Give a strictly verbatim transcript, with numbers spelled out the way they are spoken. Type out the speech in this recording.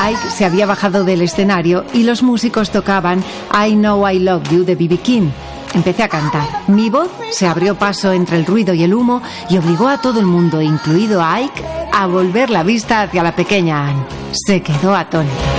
Ike se había bajado del escenario y los músicos tocaban I Know I Love You de B B King. Empecé a cantar. Mi voz se abrió paso entre el ruido y el humo y obligó a todo el mundo, incluido a Ike, a volver la vista hacia la pequeña Anne. Se quedó atónita.